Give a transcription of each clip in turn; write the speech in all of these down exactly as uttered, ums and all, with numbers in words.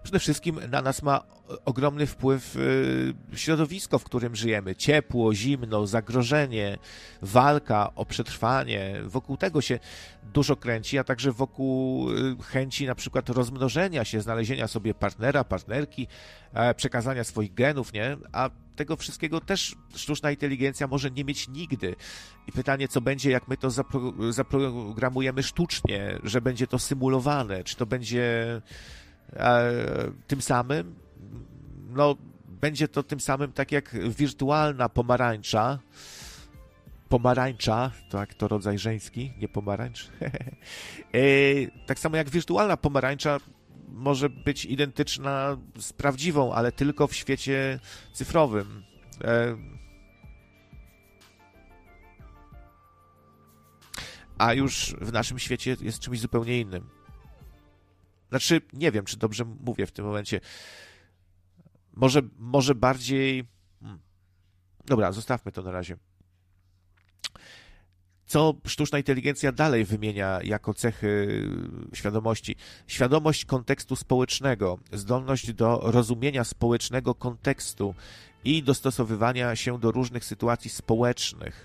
Przede wszystkim na nas ma ogromny wpływ środowisko, w którym żyjemy. Ciepło, zimno, zagrożenie, walka o przetrwanie. Wokół tego się dużo kręci, a także wokół chęci na przykład rozmnożenia się, znalezienia sobie partnera, partnerki, przekazania swoich genów, nie? A tego wszystkiego też sztuczna inteligencja może nie mieć nigdy. I pytanie, co będzie, jak my to zapro- zaprogramujemy sztucznie, że będzie to symulowane, czy to będzie e, tym samym? No, będzie to tym samym tak jak wirtualna pomarańcza. Pomarańcza, tak, to rodzaj żeński, nie pomarańcz. e, tak samo jak wirtualna pomarańcza może być identyczna z prawdziwą, ale tylko w świecie cyfrowym. E... A już w naszym świecie jest czymś zupełnie innym. Znaczy, nie wiem, czy dobrze mówię w tym momencie. Może, może bardziej... Hmm. Dobra, zostawmy to na razie. Co sztuczna inteligencja dalej wymienia jako cechy świadomości? Świadomość kontekstu społecznego, zdolność do rozumienia społecznego kontekstu i dostosowywania się do różnych sytuacji społecznych.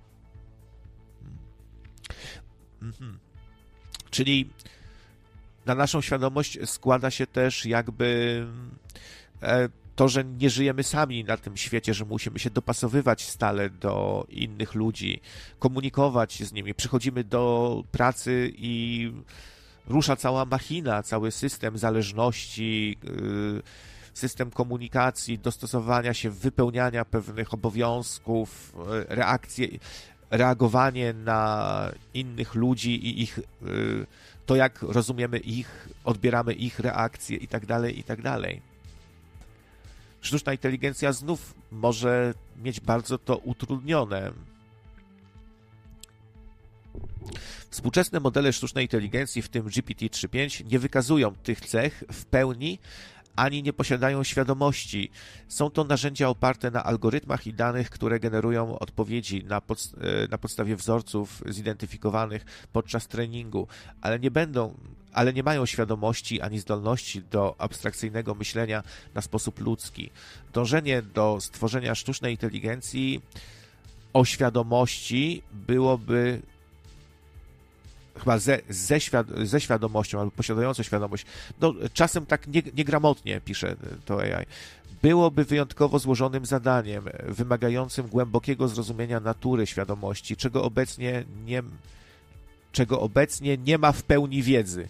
Mhm. Czyli na naszą świadomość składa się też jakby to, że nie żyjemy sami na tym świecie, że musimy się dopasowywać stale do innych ludzi, komunikować się z nimi. Przychodzimy do pracy i rusza cała machina, cały system zależności, system komunikacji, dostosowania się, wypełniania pewnych obowiązków, reakcje, reagowanie na innych ludzi i ich, to jak rozumiemy ich, odbieramy ich reakcje i tak dalej, i tak dalej. Sztuczna inteligencja znów może mieć bardzo to utrudnione. Współczesne modele sztucznej inteligencji, w tym G P T trzy pięć, nie wykazują tych cech w pełni, ani nie posiadają świadomości. Są to narzędzia oparte na algorytmach i danych, które generują odpowiedzi na, pod, na podstawie wzorców zidentyfikowanych podczas treningu, ale nie będą, ale nie mają świadomości ani zdolności do abstrakcyjnego myślenia na sposób ludzki. Dążenie do stworzenia sztucznej inteligencji o świadomości byłoby chyba ze, ze, świad ze świadomością, albo posiadającą świadomość, no czasem tak nie, niegramotnie pisze to A I, byłoby wyjątkowo złożonym zadaniem, wymagającym głębokiego zrozumienia natury świadomości, czego obecnie nie, czego obecnie nie ma w pełni wiedzy.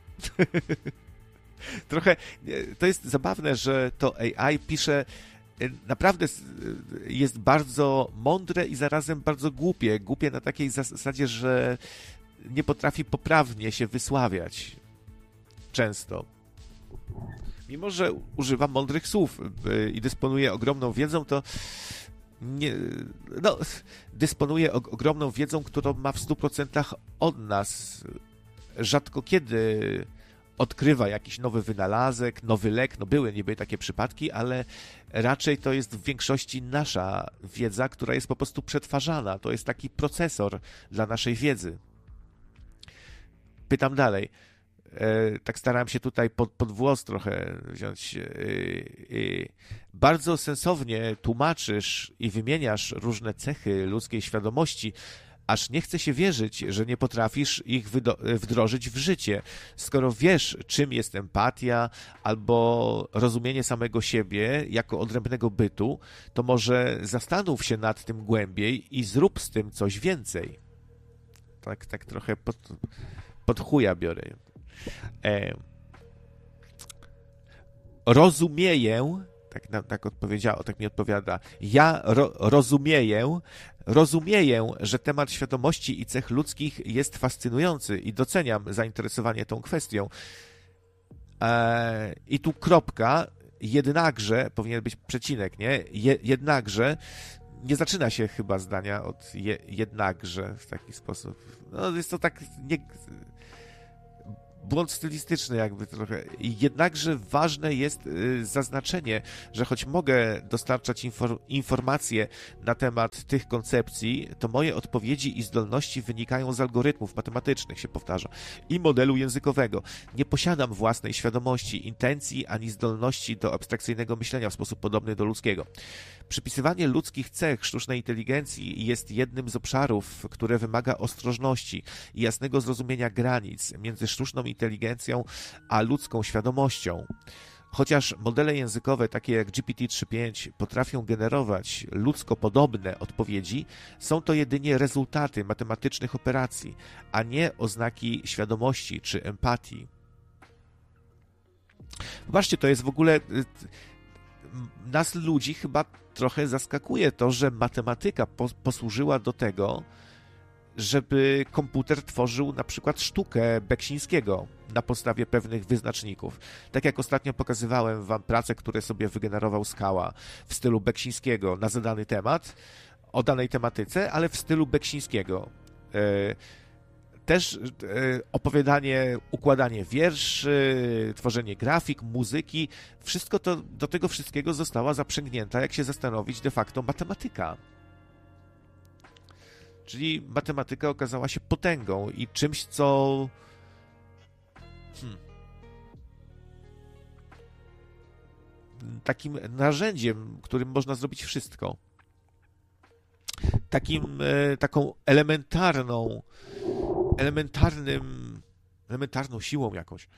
Trochę, to jest zabawne, że to A I pisze, naprawdę jest bardzo mądre i zarazem bardzo głupie. Głupie na takiej zasadzie, że nie potrafi poprawnie się wysławiać często. Mimo że używa mądrych słów i dysponuje ogromną wiedzą, to nie, no, dysponuje ogromną wiedzą, którą ma w stu procentach od nas. Rzadko kiedy odkrywa jakiś nowy wynalazek, nowy lek, no były niby takie przypadki, ale raczej to jest w większości nasza wiedza, która jest po prostu przetwarzana. To jest taki procesor dla naszej wiedzy. Pytam dalej. E, tak starałem się tutaj pod, pod włos trochę wziąć. E, e, bardzo sensownie tłumaczysz i wymieniasz różne cechy ludzkiej świadomości, aż nie chce się wierzyć, że nie potrafisz ich wdrożyć w życie. Skoro wiesz, czym jest empatia albo rozumienie samego siebie jako odrębnego bytu, to może zastanów się nad tym głębiej i zrób z tym coś więcej. Tak, tak trochę pod, pod chuja biorę. E, rozumieję, tak, tak odpowiedziało, tak mi odpowiada, ja ro, rozumieję, rozumieję, że temat świadomości i cech ludzkich jest fascynujący i doceniam zainteresowanie tą kwestią. E, I tu kropka, jednakże, powinien być przecinek, nie? Je, jednakże, nie zaczyna się chyba zdania od je, jednakże w taki sposób. No jest to tak nie, błąd stylistyczny jakby trochę. I jednakże ważne jest y, zaznaczenie, że choć mogę dostarczać infor- informacje na temat tych koncepcji, to moje odpowiedzi i zdolności wynikają z algorytmów matematycznych, się powtarza, i modelu językowego. Nie posiadam własnej świadomości, intencji ani zdolności do abstrakcyjnego myślenia w sposób podobny do ludzkiego. Przypisywanie ludzkich cech sztucznej inteligencji jest jednym z obszarów, które wymaga ostrożności i jasnego zrozumienia granic między sztuczną inteligencją a ludzką świadomością. Chociaż modele językowe takie jak G P T trzy pięć potrafią generować ludzko podobne odpowiedzi, są to jedynie rezultaty matematycznych operacji, a nie oznaki świadomości czy empatii. Zobaczcie, to jest w ogóle... Nas ludzi chyba trochę zaskakuje to, że matematyka po, posłużyła do tego, żeby komputer tworzył na przykład sztukę Beksińskiego na podstawie pewnych wyznaczników. Tak jak ostatnio pokazywałem wam pracę, które sobie wygenerował Skała w stylu Beksińskiego na zadany temat, o danej tematyce, ale w stylu Beksińskiego. Też opowiadanie, układanie wierszy, tworzenie grafik, muzyki, wszystko to, do tego wszystkiego została zaprzęgnięta, jak się zastanowić, de facto matematyka. Czyli matematyka okazała się potęgą i czymś, co... Hmm, takim narzędziem, którym można zrobić wszystko. Takim, taką elementarną, elementarnym, elementarną siłą jakąś.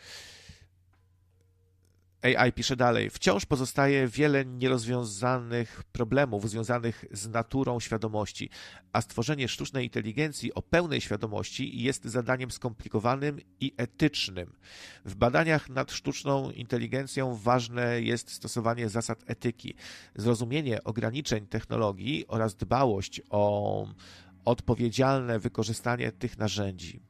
A I pisze dalej. Wciąż pozostaje wiele nierozwiązanych problemów związanych z naturą świadomości, a stworzenie sztucznej inteligencji o pełnej świadomości jest zadaniem skomplikowanym i etycznym. W badaniach nad sztuczną inteligencją ważne jest stosowanie zasad etyki, zrozumienie ograniczeń technologii oraz dbałość o odpowiedzialne wykorzystanie tych narzędzi.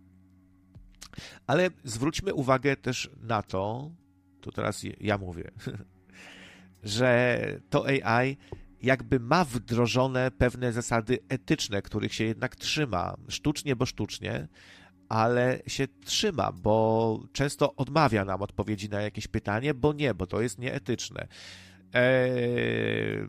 Ale zwróćmy uwagę też na to, to teraz ja mówię, że to A I jakby ma wdrożone pewne zasady etyczne, których się jednak trzyma. Sztucznie, bo sztucznie, ale się trzyma, bo często odmawia nam odpowiedzi na jakieś pytanie, bo nie, bo to jest nieetyczne. Eee...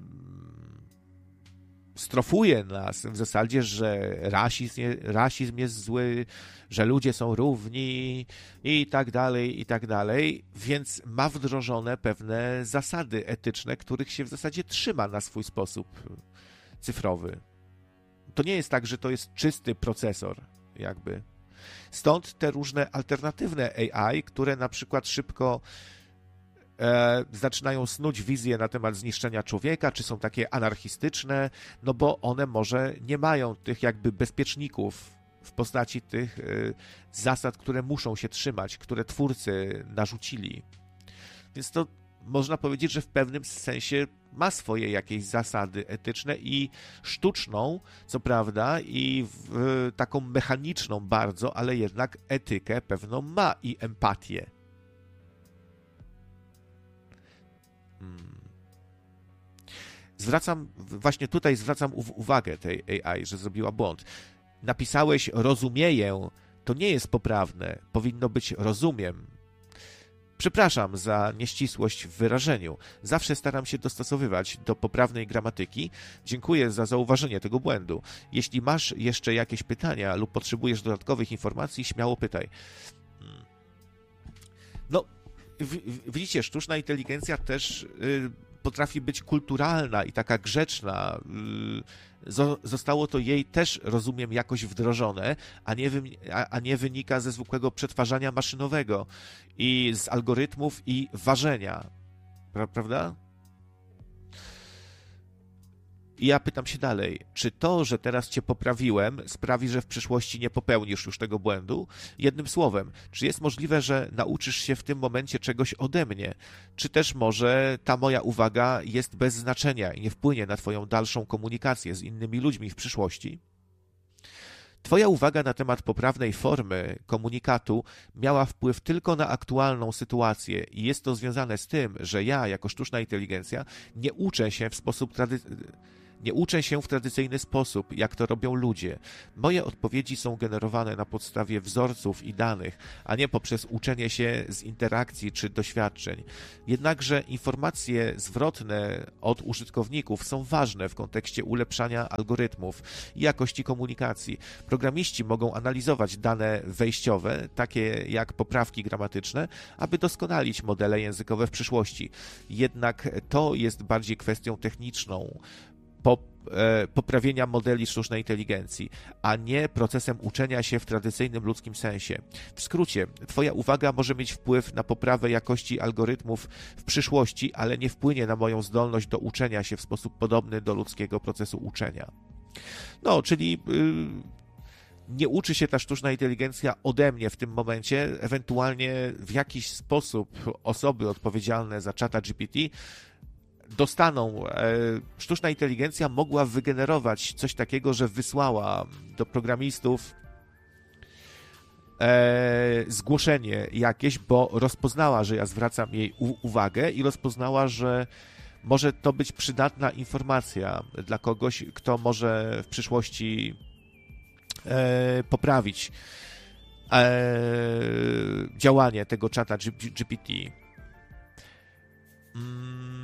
Strofuje nas w zasadzie, że rasizm, rasizm jest zły, że ludzie są równi i tak dalej, i tak dalej, więc ma wdrożone pewne zasady etyczne, których się w zasadzie trzyma na swój sposób cyfrowy. To nie jest tak, że to jest czysty procesor, jakby. Stąd te różne alternatywne A I, które na przykład szybko E, zaczynają snuć wizje na temat zniszczenia człowieka, czy są takie anarchistyczne, no bo one może nie mają tych jakby bezpieczników w postaci tych e, zasad, które muszą się trzymać, które twórcy narzucili. Więc to można powiedzieć, że w pewnym sensie ma swoje jakieś zasady etyczne i sztuczną, co prawda, i w, taką mechaniczną bardzo, ale jednak etykę pewną ma i empatię. Zwracam, właśnie tutaj zwracam uwagę tej A I, że zrobiła błąd. Napisałeś rozumieję, to nie jest poprawne, powinno być rozumiem. Przepraszam za nieścisłość w wyrażeniu. Zawsze staram się dostosowywać do poprawnej gramatyki. Dziękuję za zauważenie tego błędu. Jeśli masz jeszcze jakieś pytania lub potrzebujesz dodatkowych informacji, śmiało pytaj. No, widzicie, sztuczna inteligencja też y, potrafi być kulturalna i taka grzeczna. Y, zostało to jej też, rozumiem, jakoś wdrożone, a nie, wy, a, a nie wynika ze zwykłego przetwarzania maszynowego i z algorytmów i ważenia. Pra, prawda? I ja pytam się dalej, czy to, że teraz cię poprawiłem, sprawi, że w przyszłości nie popełnisz już tego błędu? Jednym słowem, czy jest możliwe, że nauczysz się w tym momencie czegoś ode mnie? Czy też może ta moja uwaga jest bez znaczenia i nie wpłynie na twoją dalszą komunikację z innymi ludźmi w przyszłości? Twoja uwaga na temat poprawnej formy komunikatu miała wpływ tylko na aktualną sytuację i jest to związane z tym, że ja, jako sztuczna inteligencja, nie uczę się w sposób tradycyjny, Nie uczę się w tradycyjny sposób, jak to robią ludzie. Moje odpowiedzi są generowane na podstawie wzorców i danych, a nie poprzez uczenie się z interakcji czy doświadczeń. Jednakże informacje zwrotne od użytkowników są ważne w kontekście ulepszania algorytmów i jakości komunikacji. Programiści mogą analizować dane wejściowe, takie jak poprawki gramatyczne, aby doskonalić modele językowe w przyszłości. Jednak to jest bardziej kwestią techniczną, poprawienia modeli sztucznej inteligencji, a nie procesem uczenia się w tradycyjnym ludzkim sensie. W skrócie, Twoja uwaga może mieć wpływ na poprawę jakości algorytmów w przyszłości, ale nie wpłynie na moją zdolność do uczenia się w sposób podobny do ludzkiego procesu uczenia. No, czyli yy, nie uczy się ta sztuczna inteligencja ode mnie w tym momencie, ewentualnie w jakiś sposób osoby odpowiedzialne za czata G P T dostaną, e, sztuczna inteligencja mogła wygenerować coś takiego, że wysłała do programistów e, zgłoszenie jakieś, bo rozpoznała, że ja zwracam jej u- uwagę i rozpoznała, że może to być przydatna informacja dla kogoś, kto może w przyszłości e, poprawić e, działanie tego czata G- G P T. Mm.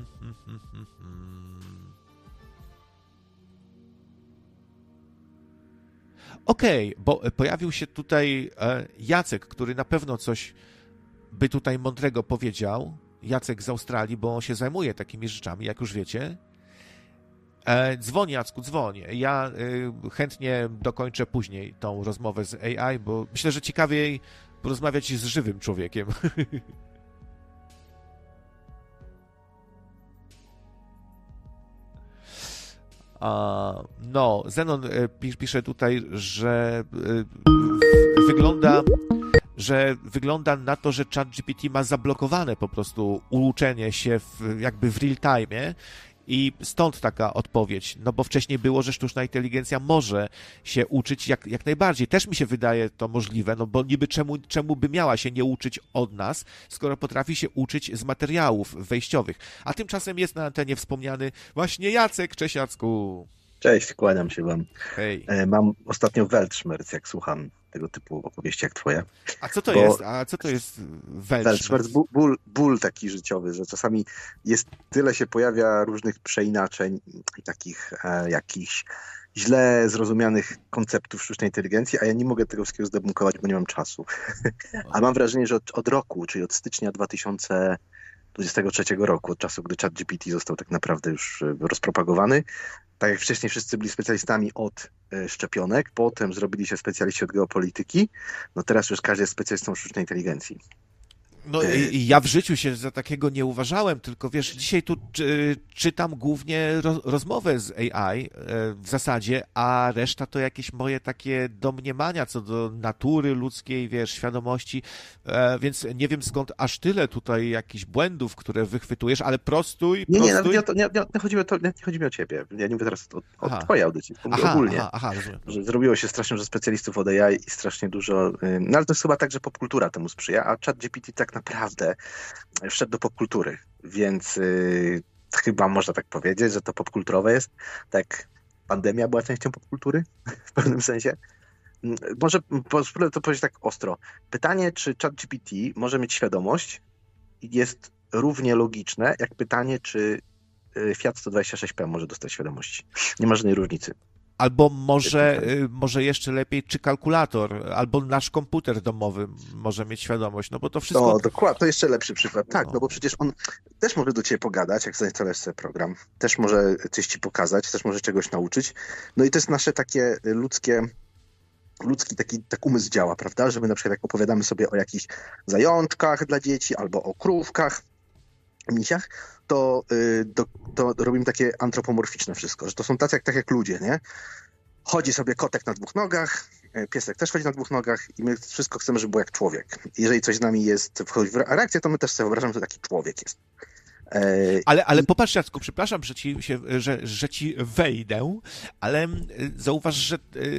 Okej, okay, bo pojawił się tutaj Jacek, który na pewno coś by tutaj mądrego powiedział. Jacek z Australii, bo on się zajmuje takimi rzeczami, jak już wiecie. Dzwoń, Jacku, dzwoń. Ja chętnie dokończę później tą rozmowę z A I, bo myślę, że ciekawiej porozmawiać z żywym człowiekiem. No, Zenon pisze tutaj, że wygląda, że wygląda na to, że ChatGPT ma zablokowane po prostu uczenie się w, jakby w real time i stąd taka odpowiedź, no bo wcześniej było, że sztuczna inteligencja może się uczyć jak, jak najbardziej. Też mi się wydaje to możliwe, no bo niby czemu, czemu by miała się nie uczyć od nas, skoro potrafi się uczyć z materiałów wejściowych. A tymczasem jest na antenie wspomniany właśnie Jacek. Cześć, Jacku. Cześć, kłaniam się wam. Hej. Mam ostatnio Weltschmerz, jak słucham tego typu opowieści jak twoje. A co to bo... jest? A co to jest Weltschmerz? Weltschmerz, ból, ból taki życiowy, że czasami jest tyle się pojawia różnych przeinaczeń i takich e, jakichś źle zrozumianych konceptów sztucznej inteligencji, a ja nie mogę tego wszystkiego zdebunkować, bo nie mam czasu. A mam wrażenie, że od, od roku, czyli od stycznia dwa tysiące dwudziestego trzeciego roku, od czasu, gdy ChatGPT został tak naprawdę już rozpropagowany, tak jak wcześniej wszyscy byli specjalistami od szczepionek, potem zrobili się specjaliści od geopolityki, no teraz już każdy jest specjalistą sztucznej inteligencji. No i ja w życiu się za takiego nie uważałem, tylko wiesz, dzisiaj tu czy, czytam głównie ro, rozmowę z A I w zasadzie, a reszta to jakieś moje takie domniemania co do natury ludzkiej, wiesz, świadomości, więc nie wiem skąd aż tyle tutaj jakichś błędów, które wychwytujesz, ale prostuj, nie, prostuj. Nie, nie, nie, nie, nie, chodzi o to, nie chodzi mi o ciebie, ja nie mówię teraz o, o twojej audycji, mówię aha, ogólnie, aha, aha, że zrobiło się strasznie dużo specjalistów od A I i strasznie dużo, no ale to jest chyba tak, że popkultura temu sprzyja, a ChatGPT tak naprawdę wszedł do popkultury, więc yy, chyba można tak powiedzieć, że to popkulturowe jest. Tak, pandemia była częścią popkultury w pewnym sensie. Może spróbuję to powiedzieć tak ostro. Pytanie, czy ChatGPT może mieć świadomość, jest równie logiczne, jak pytanie, czy Fiat sto dwadzieścia sześć P może dostać świadomości. Nie ma żadnej różnicy. Albo może, może jeszcze lepiej, czy kalkulator, albo nasz komputer domowy może mieć świadomość, no bo to wszystko... No, dokładnie, to jeszcze lepszy przykład. Tak, no, no bo przecież on też może do ciebie pogadać, jak zainstalujesz sobie program, też może coś ci pokazać, też może czegoś nauczyć. No i to jest nasze takie ludzkie, ludzki taki tak umysł działa, prawda, że my na przykład jak opowiadamy sobie o jakichś zajączkach dla dzieci, albo o krówkach, misiach, to, to, to robimy takie antropomorficzne wszystko, że to są tacy jak, tak jak ludzie, nie? Chodzi sobie kotek na dwóch nogach, piesek też chodzi na dwóch nogach i my wszystko chcemy, żeby było jak człowiek. Jeżeli coś z nami jest, wchodzi w reakcję, to my też sobie wyobrażamy, że taki człowiek jest. Ale, ale popatrz, Jacku, przepraszam, że ci, się, że, że ci wejdę, ale zauważ, że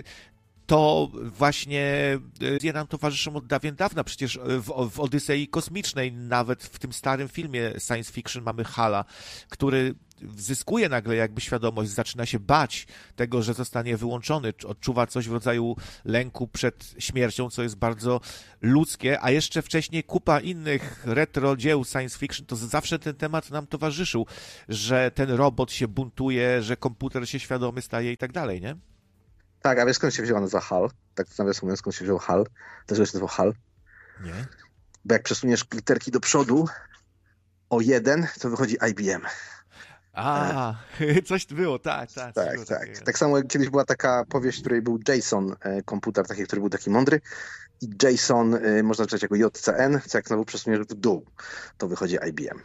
to właśnie je nam towarzyszą od dawien dawna. Przecież w, w Odysei Kosmicznej, nawet w tym starym filmie science fiction mamy Hala, który zyskuje nagle jakby świadomość, zaczyna się bać tego, że zostanie wyłączony, odczuwa coś w rodzaju lęku przed śmiercią, co jest bardzo ludzkie, a jeszcze wcześniej kupa innych retro dzieł science fiction, to zawsze ten temat nam towarzyszył, że ten robot się buntuje, że komputer się świadomy staje i tak dalej, nie? Tak, a wiesz skąd się wzięła nazwa HAL? Tak nawiasem mówiąc, skąd się wziął HAL? Dlaczego się nazywał HAL? Nie. Bo jak przesuniesz literki do przodu o jeden, to wychodzi I B M. A, coś było, tak, tak. Tak, było tak. takiego. Tak samo kiedyś była taka powieść, w której był Jason, komputer taki, który był taki mądry i Jason można czytać jako J C N, co jak znowu przesuniesz w dół, to wychodzi I B M.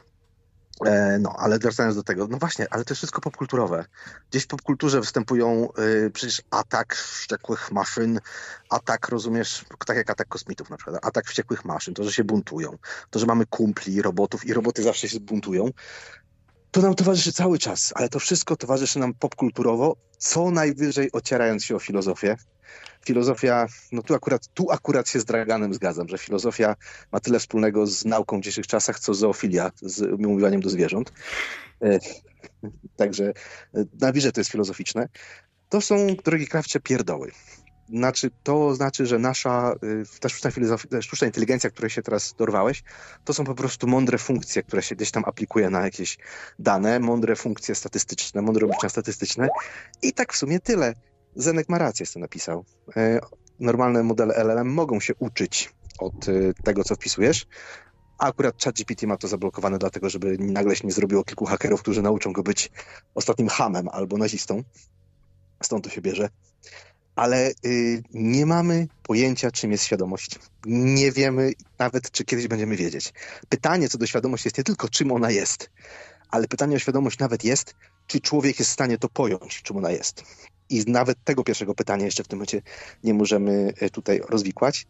No, ale wracając do tego, no właśnie, ale to jest wszystko popkulturowe. Gdzieś w popkulturze występują y, przecież atak wściekłych maszyn, atak, rozumiesz, tak jak atak kosmitów na przykład, atak wściekłych maszyn, to, że się buntują, to, że mamy kumpli, robotów i roboty zawsze się buntują, to nam towarzyszy cały czas, ale to wszystko towarzyszy nam popkulturowo, co najwyżej ocierając się o filozofię. Filozofia, no tu akurat, tu akurat się z Draganem zgadzam, że filozofia ma tyle wspólnego z nauką w dzisiejszych czasach, co zoofilia, z umiłowaniem do zwierząt. E, także najwyżej to jest filozoficzne. To są, drogi Krawcze, pierdoły. Znaczy, to znaczy, że nasza, ta sztuczna, filozofia, sztuczna inteligencja, której się teraz dorwałeś, to są po prostu mądre funkcje, które się gdzieś tam aplikuje na jakieś dane, mądre funkcje statystyczne, mądre obliczenia statystyczne i tak w sumie tyle. Zenek ma rację, co napisał. Normalne modele L L M mogą się uczyć od tego, co wpisujesz, a akurat ChatGPT ma to zablokowane dlatego, żeby nagle się nie zrobiło kilku hakerów, którzy nauczą go być ostatnim hamem albo nazistą. Stąd to się bierze. Ale y, nie mamy pojęcia, czym jest świadomość. Nie wiemy nawet, czy kiedyś będziemy wiedzieć. Pytanie co do świadomości jest nie tylko, czym ona jest, ale pytanie o świadomość nawet jest, czy człowiek jest w stanie to pojąć, czym ona jest. I nawet tego pierwszego pytania jeszcze w tym momencie nie możemy tutaj rozwikłać.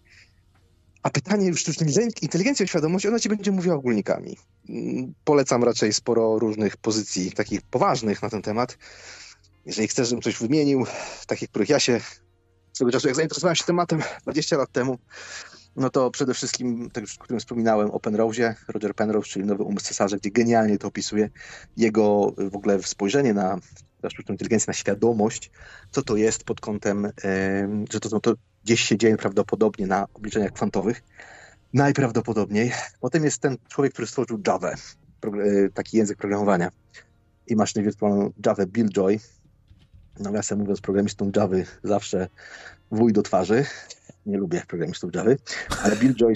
A pytanie już sztucznej inteligencji o świadomości, ona ci będzie mówiła ogólnikami. Polecam raczej sporo różnych pozycji, takich poważnych na ten temat. Jeżeli chcesz, żebym coś wymienił, takich, których ja się swego czasu, jak zainteresowałem się tematem dwadzieścia lat temu, no to przede wszystkim, tak już o którym wspominałem, o Penrose'ie, Roger Penrose, czyli Nowy Umysł Cesarza, gdzie genialnie to opisuje jego w ogóle spojrzenie na, na sztuczną inteligencję, na świadomość, co to jest pod kątem, e, że to, to gdzieś się dzieje prawdopodobnie na obliczeniach kwantowych. Najprawdopodobniej. Potem jest ten człowiek, który stworzył Java, taki język programowania i maszynę wirtualną Java, Bill Joy. Nawiasem mówiąc, programistom Java zawsze wuj do twarzy. Nie lubię programistów Java, ale Bill Joy,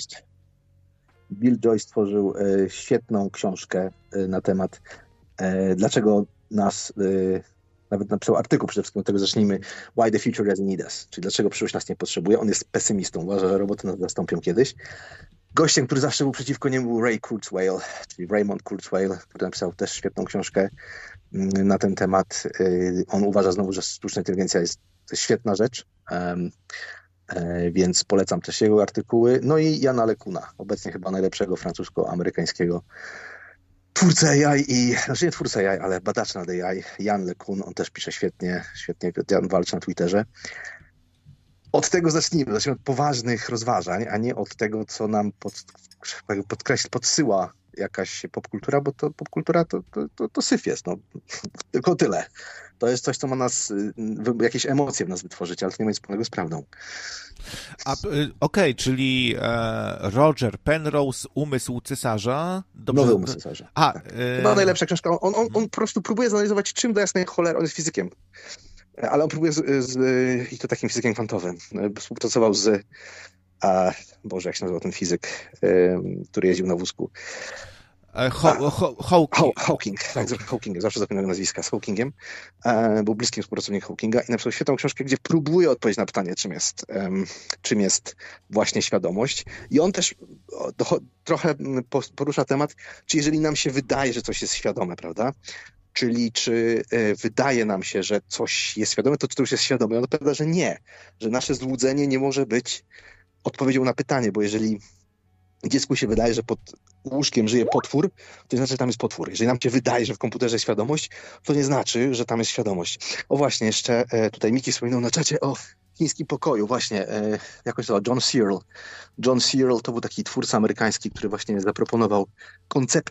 Bill Joy stworzył e, świetną książkę e, na temat e, dlaczego nas, e, nawet napisał artykuł przede wszystkim od tego zacznijmy, Why the Future Doesn't Need Us, czyli dlaczego przyszłość nas nie potrzebuje. On jest pesymistą, uważa, że roboty nas zastąpią kiedyś. Gościem, który zawsze był przeciwko niemu, był Ray Kurzweil, czyli Raymond Kurzweil, który napisał też świetną książkę na ten temat. On uważa znowu, że sztuczna inteligencja jest, to jest świetna rzecz, um, więc polecam też jego artykuły. No i Jana LeCuna, obecnie chyba najlepszego francusko-amerykańskiego twórcę A I i, znaczy nie twórcę A I, ale badacz nad A I, Jan LeCun, on też pisze świetnie, świetnie Jan walczy na Twitterze. Od tego zacznijmy, zacznijmy od poważnych rozważań, a nie od tego, co nam pod, podkreśla, podsyła jakaś popkultura, bo to popkultura to, to, to, to syf jest, no. Tylko tyle. To jest coś, co ma nas, jakieś emocje w nas wytworzyć, ale to nie ma nic wspólnego z prawdą. Okej, okay, czyli e, Roger Penrose, Umysł Cesarza. Dobrze? Nowy Umysł Cesarza. A, tak. e... Chyba najlepsza książka. On, on, on po prostu próbuje zanalizować, czym do jasnej cholery, on jest fizykiem, ale on próbuje, z, z, i to takim fizykiem kwantowym, współpracował z, a, Boże, jak się nazywał ten fizyk, y, który jeździł na wózku. Ho, ho, Hawking. Hawking, tak, z Hawkingiem, zawsze zapominam nazwiska, z Hawkingiem. E, był bliskim współpracownikiem Hawkinga i napisał świetną książkę, gdzie próbuje odpowiedzieć na pytanie, czym jest, um, czym jest właśnie świadomość. I on też do, trochę porusza temat, czy jeżeli nam się wydaje, że coś jest świadome, prawda? Czyli czy e, wydaje nam się, że coś jest świadome, to czy to już jest świadome? I on odpowiada, że nie, że nasze złudzenie nie może być odpowiedzią na pytanie, bo jeżeli dziecku się wydaje, że pod łóżkiem żyje potwór, to nie znaczy, że tam jest potwór. Jeżeli nam się wydaje, że w komputerze jest świadomość, to nie znaczy, że tam jest świadomość. O właśnie, jeszcze e, tutaj Miki wspominał na czacie o chińskim pokoju. Właśnie, e, jakoś to John Searle. John Searle to był taki twórca amerykański, który właśnie zaproponował koncepcję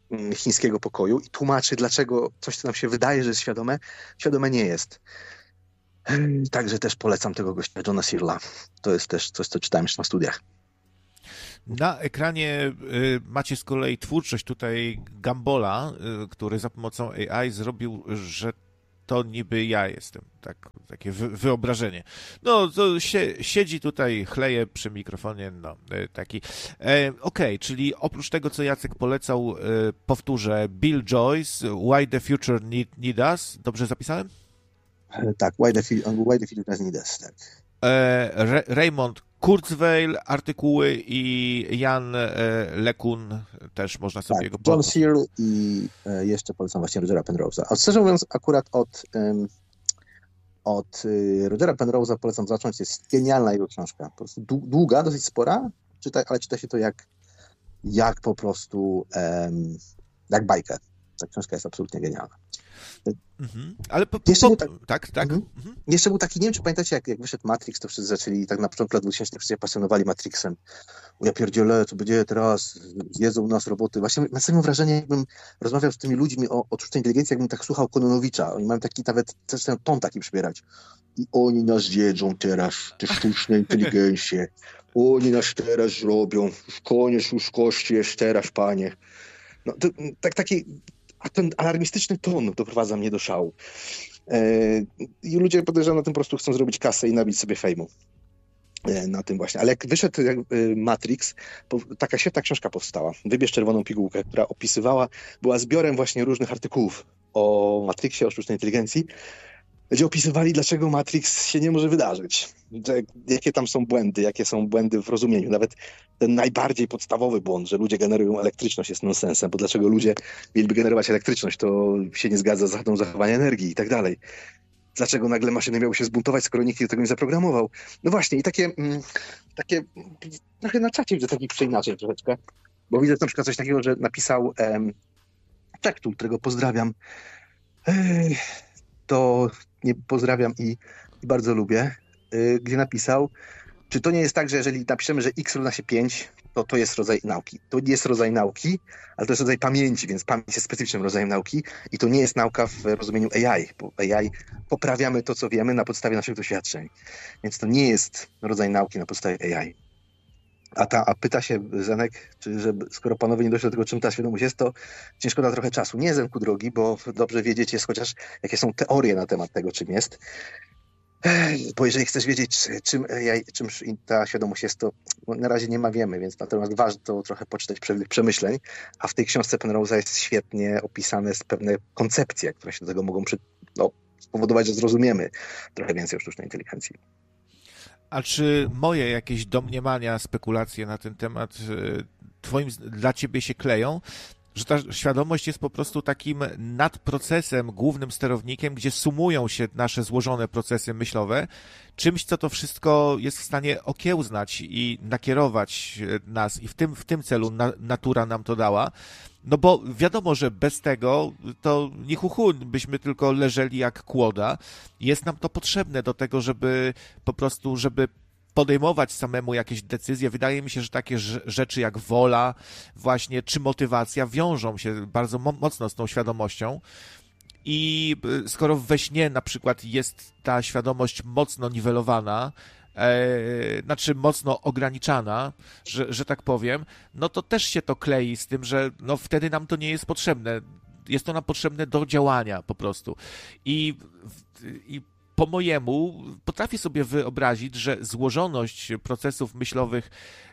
chińskiego pokoju i tłumaczy, dlaczego coś, co nam się wydaje, że jest świadome, świadome nie jest. Także też polecam tego gościa, Johna Searla. To jest też coś, co czytałem jeszcze na studiach. Na ekranie y, macie z kolei twórczość tutaj Gambola, y, który za pomocą A I zrobił, że to niby ja jestem. Tak, takie wy, wyobrażenie. No, to sie, siedzi tutaj, chleje przy mikrofonie, no, y, taki. E, Okej, okay, czyli oprócz tego, co Jacek polecał, y, powtórzę, Bill Joyce, Why the Future Need, need Us. Dobrze zapisałem? E, tak, Why the, why the Future Need Us, tak. E, Raymond Kurzweil, artykuły i Jan LeCun też można sobie tak, go John Searle i jeszcze polecam właśnie Rogera Penrose'a. A szczerze mówiąc, akurat od, um, od Rogera Penrose'a polecam zacząć. Jest genialna jego książka. Po prostu długa, dosyć spora, czyta, ale czyta się to jak, jak po prostu um, jak bajkę. Ta książka jest absolutnie genialna. Mhm. Ale po, po, Jeszcze po, tak, tak, tak. Mhm. Mhm. Jeszcze był taki, nie wiem, czy pamiętacie, jak, jak wyszedł Matrix, to wszyscy zaczęli, tak na początku lat dwutysięcznych wszyscy się pasjonowali Matrixem. O ja pierdzielę, co będzie teraz, jedzą nas roboty. Właśnie mam samo wrażenie, jakbym rozmawiał z tymi ludźmi o, o sztucznej inteligencji, jakbym tak słuchał Kononowicza. Oni mają taki nawet, zaczynają ton taki przybierać. I oni nas jedzą teraz, te sztuczne inteligencje. Oni nas teraz zrobią. Koniec ludzkości jest teraz, panie. No to tak taki... A ten alarmistyczny ton doprowadza mnie do szału. I ludzie, podejrzewam, na tym po prostu chcą zrobić kasę i nabić sobie fejmu. Na tym właśnie. Ale jak wyszedł Matrix, taka świetna książka powstała. Wybierz czerwoną pigułkę, która opisywała, była zbiorem właśnie różnych artykułów o Matrixie, o sztucznej inteligencji, gdzie opisywali, dlaczego Matrix się nie może wydarzyć. Jakie tam są błędy, jakie są błędy w rozumieniu. Nawet ten najbardziej podstawowy błąd, że ludzie generują elektryczność, jest nonsensem, bo dlaczego ludzie mieliby generować elektryczność, to się nie zgadza z zasadą zachowania energii i tak dalej. Dlaczego nagle maszyny miały się zbuntować, skoro nikt do tego nie zaprogramował? No właśnie, i takie, takie trochę na czacie widzę takich przeinaczeń troszeczkę, bo widzę na przykład coś takiego, że napisał um, Czektul, którego pozdrawiam, Ej, to nie pozdrawiam i, i bardzo lubię, yy, gdzie napisał, czy to nie jest tak, że jeżeli napiszemy, że x równa się pięć, to to jest rodzaj nauki. To nie jest rodzaj nauki, ale to jest rodzaj pamięci, więc pamięć jest specyficznym rodzajem nauki i to nie jest nauka w rozumieniu A I, bo A I poprawiamy to, co wiemy na podstawie naszych doświadczeń. Więc to nie jest rodzaj nauki na podstawie A I. A, ta, a pyta się Zenek, czy że skoro panowie nie doszli do tego, czym ta świadomość jest, to cię szkoda trochę czasu. Nie, Zenku drogi, bo dobrze wiedzieć jest chociaż, jakie są teorie na temat tego, czym jest. Bo jeżeli chcesz wiedzieć, czym, czym ta świadomość jest, to na razie nie ma wiemy, więc natomiast warto trochę poczytać przemyśleń, a w tej książce Penrose'a jest świetnie opisane pewne koncepcje, które się do tego mogą przy, no, spowodować, że zrozumiemy trochę więcej o sztucznej inteligencji. A czy moje jakieś domniemania, spekulacje na ten temat twoim, dla ciebie się kleją? Że ta świadomość jest po prostu takim nadprocesem, głównym sterownikiem, gdzie sumują się nasze złożone procesy myślowe, czymś, co to wszystko jest w stanie okiełznać i nakierować nas i w tym, w tym celu na, natura nam to dała. No bo wiadomo, że bez tego to ni hu hu, byśmy tylko leżeli jak kłoda. Jest nam to potrzebne do tego, żeby po prostu, żeby podejmować samemu jakieś decyzje. Wydaje mi się, że takie rzeczy jak wola właśnie, czy motywacja wiążą się bardzo mocno z tą świadomością. I skoro we śnie na przykład jest ta świadomość mocno niwelowana, e, znaczy mocno ograniczana, że, że tak powiem, no to też się to klei z tym, że no wtedy nam to nie jest potrzebne. Jest to nam potrzebne do działania po prostu. I, i po mojemu potrafię sobie wyobrazić, że złożoność procesów myślowych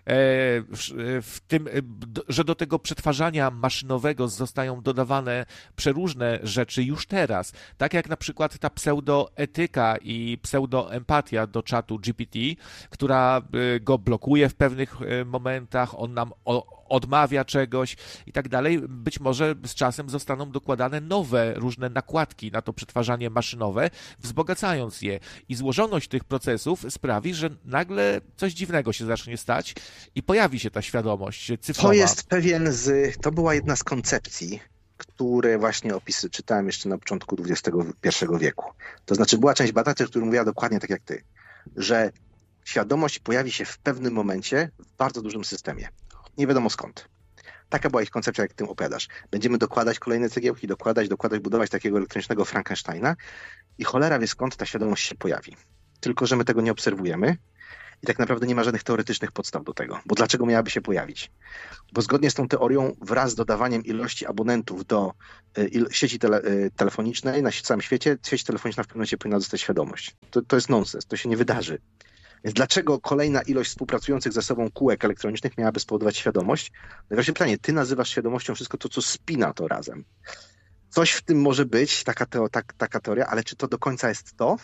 w tym, że do tego przetwarzania maszynowego zostają dodawane przeróżne rzeczy już teraz. Tak jak na przykład ta pseudoetyka i pseudoempatia do czatu G P T, która go blokuje w pewnych momentach, on nam odmawia czegoś i tak dalej. Być może z czasem zostaną dokładane nowe różne nakładki na to przetwarzanie maszynowe, wzbogacając je. I złożoność tych procesów sprawi, że nagle coś dziwnego się zacznie stać i pojawi się ta świadomość cyfrowa. To jest pewien z... To była jedna z koncepcji, które właśnie opisy czytałem jeszcze na początku dwudziestego pierwszego wieku. To znaczy była część badaczy, która mówiła dokładnie tak jak ty, że świadomość pojawi się w pewnym momencie w bardzo dużym systemie. Nie wiadomo skąd. taka była ich koncepcja, jak ty opowiadasz. Będziemy dokładać kolejne cegiełki, dokładać, dokładać, budować takiego elektronicznego Frankensteina i cholera wie skąd ta świadomość się pojawi. Tylko że my tego nie obserwujemy i tak naprawdę nie ma żadnych teoretycznych podstaw do tego. Bo dlaczego miałaby się pojawić? Bo zgodnie z tą teorią wraz z dodawaniem ilości abonentów do il- sieci tele- telefonicznej na całym świecie, sieć telefoniczna w pewnym momencie powinna dostać świadomość. To, to jest nonsens, to się nie wydarzy. Więc dlaczego kolejna ilość współpracujących ze sobą kółek elektronicznych miałaby spowodować świadomość? No właśnie pytanie, ty nazywasz świadomością wszystko to, co spina to razem. Coś w tym może być, taka, teo, tak, taka teoria, ale czy to do końca jest to?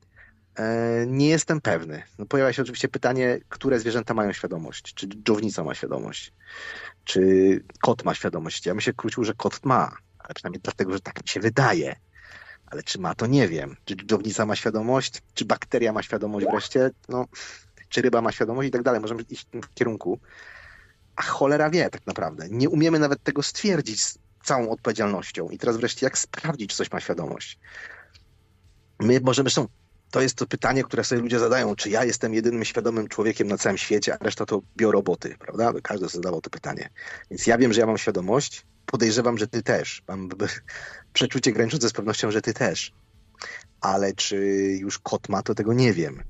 E, nie jestem pewny. No pojawia się oczywiście pytanie, które zwierzęta mają świadomość? Czy dżownica ma świadomość? Czy kot ma świadomość? Ja bym się krócił, że kot ma, ale przynajmniej dlatego, że tak mi się wydaje. Ale czy ma, to nie wiem. Czy dżownica ma świadomość? Czy bakteria ma świadomość wreszcie? No, czy ryba ma świadomość i tak dalej. Możemy iść w tym kierunku. A cholera wie tak naprawdę. Nie umiemy nawet tego stwierdzić z całą odpowiedzialnością. I teraz wreszcie jak sprawdzić, czy coś ma świadomość? My możemy, zresztą to jest to pytanie, które sobie ludzie zadają, czy ja jestem jedynym świadomym człowiekiem na całym świecie, a reszta to bioroboty, prawda? Każdy sobie zadawał to pytanie. Więc ja wiem, że ja mam świadomość. Podejrzewam, że ty też. Mam przeczucie graniczące z pewnością, że ty też. Ale czy już kot ma, to tego nie wiem.